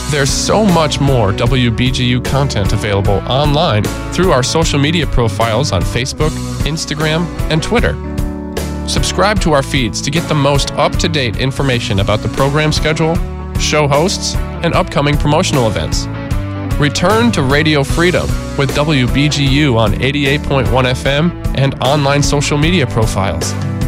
There's so much more WBGU content available online through our social media profiles on Facebook, Instagram, and Twitter. Subscribe to our feeds to get the most up-to-date information about the program schedule, show hosts, and upcoming promotional events. Return to Radio Freedom with WBGU on 88.1 FM and online social media profiles.